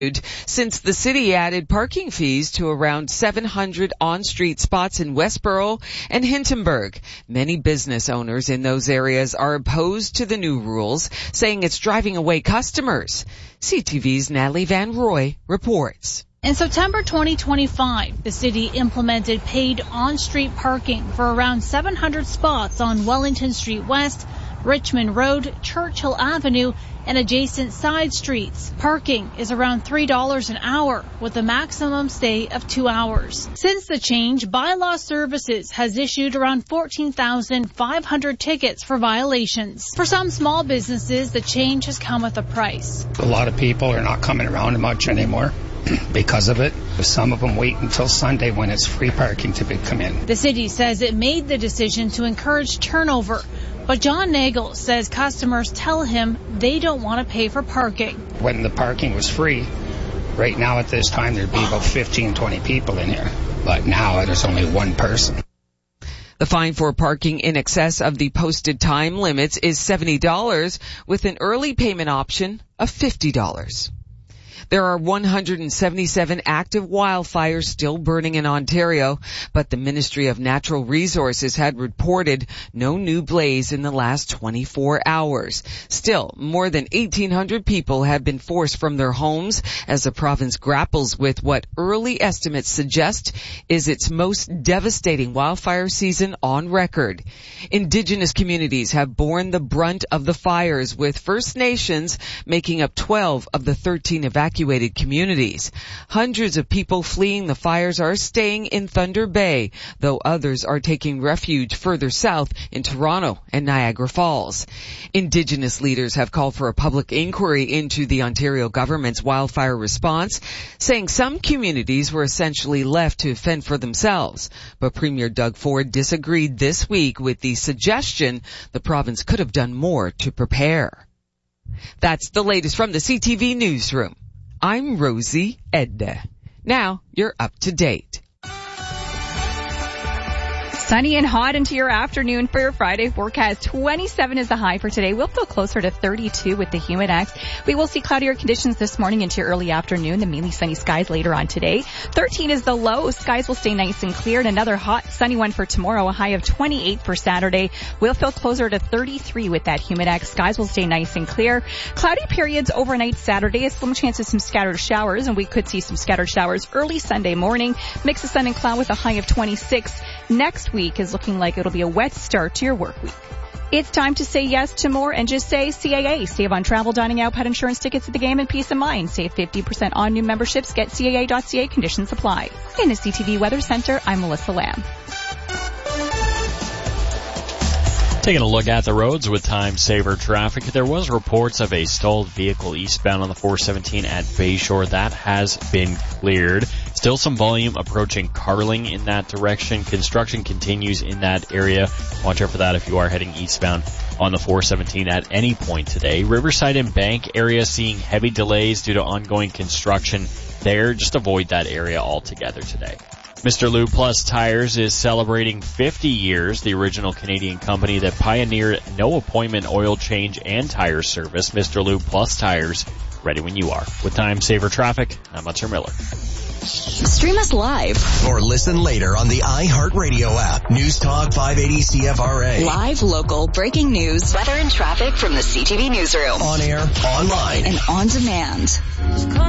since the city added parking fees to around 700 on-street spots in Westboro and Hintonburg. Many business owners in those areas are opposed to the new rules, saying it's driving away customers. CTV's Natalie Van Roy reports. In September 2025, the city implemented paid on-street parking for around 700 spots on Wellington Street West, Richmond Road, Churchill Avenue, and adjacent side streets. Parking is around $3 an hour with a maximum stay of 2 hours. Since the change, Bylaw Services has issued around 14,500 tickets for violations. For some small businesses, the change has come with a price. A lot of people are not coming around much anymore because of it. Some of them wait until Sunday when it's free parking to come in. The city says it made the decision to encourage turnover. But John Nagel says customers tell him they don't want to pay for parking. When the parking was free, right now at this time there'd be about 15, 20 people in here. But now there's only one person. The fine for parking in excess of the posted time limits is $70 with an early payment option of $50. There are 177 active wildfires still burning in Ontario, but the Ministry of Natural Resources had reported no new blaze in the last 24 hours. Still, more than 1,800 people have been forced from their homes as the province grapples with what early estimates suggest is its most devastating wildfire season on record. Indigenous communities have borne the brunt of the fires, with First Nations making up 12 of the 13 evacuated communities. Hundreds of people fleeing the fires are staying in Thunder Bay, though others are taking refuge further south in Toronto and Niagara Falls. Indigenous leaders have called for a public inquiry into the Ontario government's wildfire response, saying some communities were essentially left to fend for themselves. But Premier Doug Ford disagreed this week with the suggestion the province could have done more to prepare. That's the latest from the CTV Newsroom. I'm Rosie Edna. Now you're up to date. Sunny and hot into your afternoon for your Friday forecast. 27 is the high for today. We'll feel closer to 32 with the Humidex. We will see cloudier conditions this morning into your early afternoon, then mainly sunny skies later on today. 13 is the low. Skies will stay nice and clear. And another hot, sunny one for tomorrow, a high of 28 for Saturday. We'll feel closer to 33 with that Humidex. Skies will stay nice and clear. Cloudy periods overnight Saturday. A slim chance of some scattered showers, and we could see some scattered showers early Sunday morning. Mix of sun and cloud with a high of 26. Next week is looking like it'll be a wet start to your work week. It's time to say yes to more and just say CAA. Save on travel, dining out, pet insurance, tickets at the game, and peace of mind. Save 50% on new memberships. Get CAA.ca. Conditions apply. In the CTV Weather Center, I'm Melissa Lamb. Taking a look at the roads with time saver traffic, there was reports of a stalled vehicle eastbound on the 417 at Bayshore. That has been cleared. Still some volume approaching Carling in that direction. Construction continues in that area. Watch out for that if you are heading eastbound on the 417 at any point today. Riverside and Bank area seeing heavy delays due to ongoing construction there. Just avoid that area altogether today. Mr. Lube Plus Tires is celebrating 50 years, the original Canadian company that pioneered no-appointment oil change and tire service. Mr. Lube Plus Tires, ready when you are. With time saver traffic, I'm Hunter Miller. Stream us live or listen later on the iHeartRadio app. News Talk 580 CFRA. Live, local, breaking news, weather and traffic from the CTV Newsroom. On air, online, and on demand.